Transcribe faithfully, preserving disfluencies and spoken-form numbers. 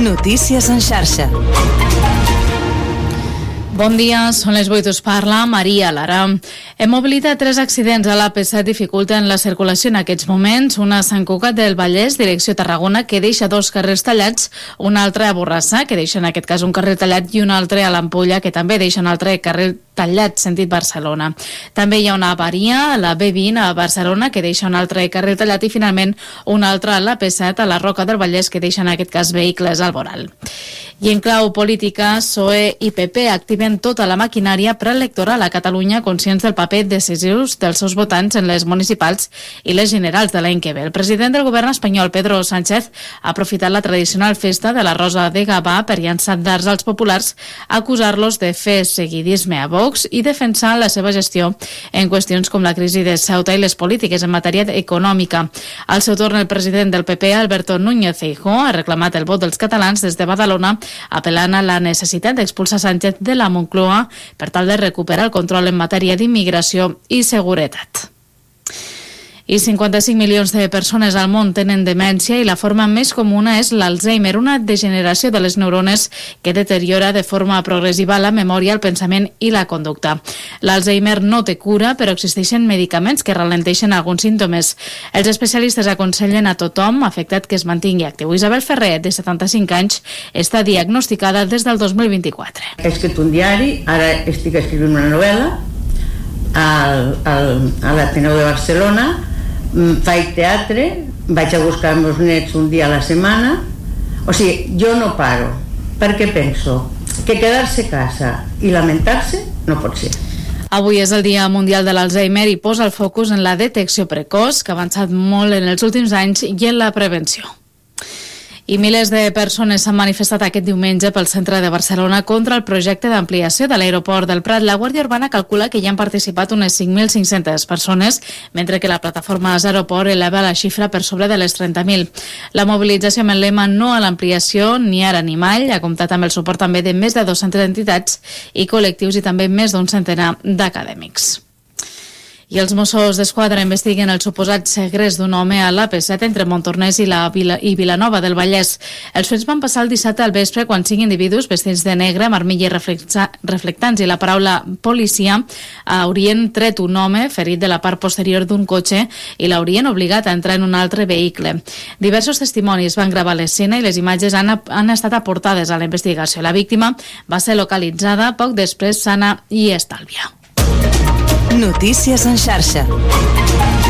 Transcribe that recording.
Notícies en xarxa. Bon dia, són les vuit, us parla Maria Lara. En mobilitat, tres accidents a l'A P set dificulten la circulació en aquests moments. Una a Sant Cugat del Vallès, direcció Tarragona, que deixa dos carrers tallats, una altra a Borrassà, que deixa en aquest cas un carrer tallat, i una altra a l'Ampolla, que també deixa un altre carrer tallat, sentit Barcelona. També hi ha una avaria a la B vint a Barcelona, que deixa un altre carrer tallat, i finalment una altra a l'A P set a la Roca del Vallès, que deixa en aquest cas vehicles al voral. I en clau política, P S O E i P P activen tota la maquinària preelectoral a Catalunya, conscients del paper decisiu dels seus votants en les municipals i les generals de l'any que ve. El president del govern espanyol, Pedro Sánchez, ha aprofitat la tradicional festa de la Rosa de Gavà per llançar dards als populars, acusar-los de fer seguidisme a Vox i defensar la seva gestió en qüestions com la crisi de Ceuta i les polítiques en matèria econòmica. Al seu torn, el president del P P, Alberto Núñez Feijóo, ha reclamat el vot dels catalans des de Badalona, apel·lant a la necessitat d'expulsar Sánchez de la Moncloa per tal de recuperar el control en matèria d'immigració i seguretat. I cinquanta-cinc milions de persones al món tenen demència i la forma més comuna és l'Alzheimer, una degeneració de les neurones que deteriora de forma progressiva la memòria, el pensament i la conducta. L'Alzheimer no té cura, però existeixen medicaments que ralenteixen alguns símptomes. Els especialistes aconsellen a tothom afectat que es mantingui actiu. Isabel Ferrer, de setanta-cinc anys, està diagnosticada des del dos mil vint-i-quatre. He escrit un diari, ara estic escrivint una novel·la al, al, a l'Ateneu de Barcelona. Faig teatre, vaig a buscar els meus nets un dia a la setmana. O sigui, jo no paro, perquè penso que quedar-se a casa i lamentar-se no pot ser. Avui és el Dia Mundial de l'Alzheimer i posa el focus en la detecció precoç, que ha avançat molt en els últims anys, i en la prevenció. I milers de persones s'han manifestat aquest diumenge pel centre de Barcelona contra el projecte d'ampliació de l'aeroport del Prat. La Guàrdia Urbana calcula que hi han participat unes cinc mil cinc-centes persones, mentre que la plataforma Aeroport eleva la xifra per sobre de les trenta mil. La mobilització amb el lema "No a l'ampliació, ni ara ni mai" ha comptat amb el suport també de més de dues-centes entitats i col·lectius i també més d'un centenar d'acadèmics. I els Mossos d'Esquadra investiguen el suposat segrest d'un home a l'A P set entre Montornès i, la Vila, i Vilanova del Vallès. Els fets van passar el dissabte al vespre quan cinc individus vestits de negre amb armilla reflectants i la paraula policia haurien tret un home ferit de la part posterior d'un cotxe i l'haurien obligat a entrar en un altre vehicle. Diversos testimonis van gravar l'escena i les imatges han, han estat aportades a la investigació. La víctima va ser localitzada poc després sana i estàlvia. Notícies en xarxa.